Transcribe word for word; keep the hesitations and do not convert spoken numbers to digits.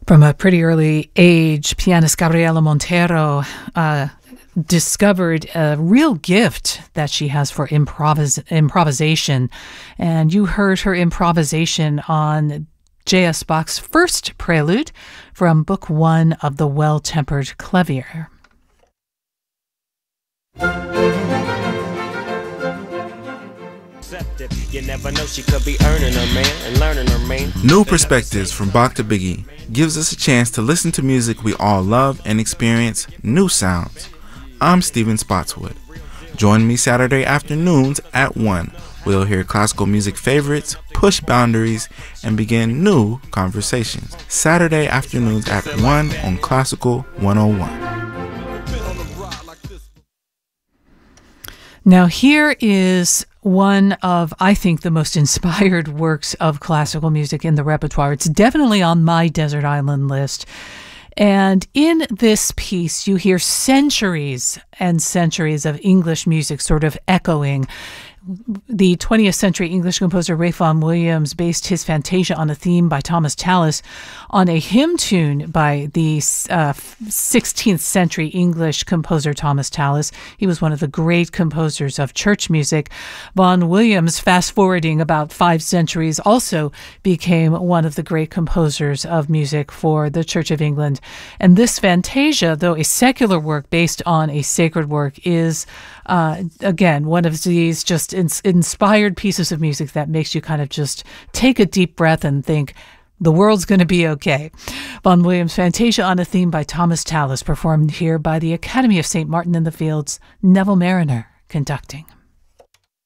From a pretty early age, pianist Gabriela Montero uh, discovered a real gift that she has for improvis- improvisation. And you heard her improvisation on J S. Bach's first prelude from Book One of the Well-Tempered Clavier. You never know, she could be earning her man and learning her man. New Perspectives from Bach to Biggie gives us a chance to listen to music we all love and experience new sounds. I'm Stephen Spotswood. Join me Saturday afternoons at one. We'll hear classical music favorites, push boundaries, and begin new conversations. Saturday afternoons at one on Classical one oh one. Now here is one of, I think, the most inspired works of classical music in the repertoire. It's definitely on my desert island list. And in this piece, you hear centuries and centuries of English music sort of echoing. The twentieth century English composer Ralph Vaughan Williams based his Fantasia on a theme by Thomas Tallis on a hymn tune by the uh, sixteenth century English composer Thomas Tallis. He was one of the great composers of church music. Vaughan Williams, fast forwarding about five centuries, also became one of the great composers of music for the Church of England. And this Fantasia, though a secular work based on a sacred work, is uh, again one of these just inspired pieces of music that makes you kind of just take a deep breath and think, the world's going to be okay. Vaughan Williams' Fantasia on a theme by Thomas Tallis, performed here by the Academy of Saint Martin in the Fields, Neville Marriner conducting.